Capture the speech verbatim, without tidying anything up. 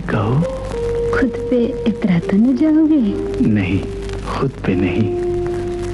कहो। खुद पे इतरा तो न जाओगे? नहीं, खुद पे नहीं,